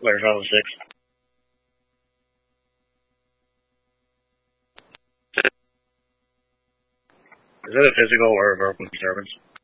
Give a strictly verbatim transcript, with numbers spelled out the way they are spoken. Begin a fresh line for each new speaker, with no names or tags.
Where's Bravo six? Is it a physical or a verbal disturbance?